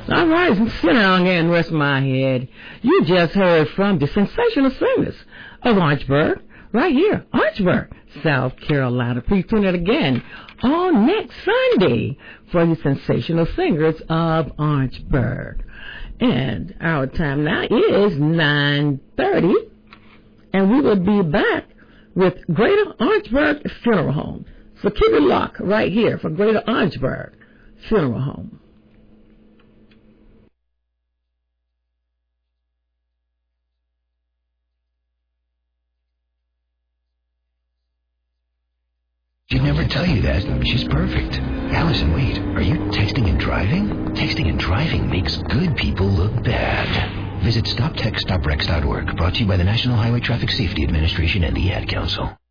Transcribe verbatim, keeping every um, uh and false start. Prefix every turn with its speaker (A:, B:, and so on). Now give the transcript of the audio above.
A: All right, sit down and rest my head. You just heard from the sensational singers of Orangeburg, right here, Orangeburg, South Carolina. Please tune in again on next Sunday for the sensational singers of Orangeburg. And our time now is nine thirty, and we will be back with Greater Orangeburg Funeral Home. So keep it locked right here for Greater Orangeburg Funeral Home.
B: She'd never tell you that. She's perfect. Allison, wait. Are you texting and driving? Texting and driving makes good people look bad. Visit stop text stop wrecks dot org. Brought to you by the National Highway Traffic Safety Administration and the Ad Council.